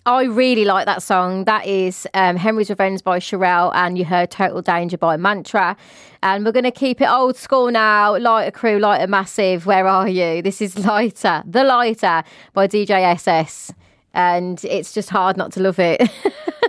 I really like that song. That is Henry's Revenge by Sherelle, and you heard Total Danger by Mantra. And we're going to keep it old school now. Lighter Crew, Lighter Massive, Where Are You? This is Lighter, The Lighter by DJ SS. And it's just hard not to love it.